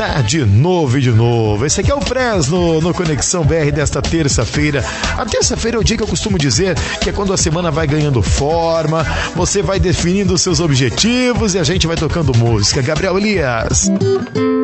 De novo e de novo. Esse aqui é o Fresno no Conexão BR desta terça-feira. A terça-feira é o dia que eu costumo dizer que é quando a semana vai ganhando forma, você vai definindo os seus objetivos e a gente vai tocando música. Gabriel Elias.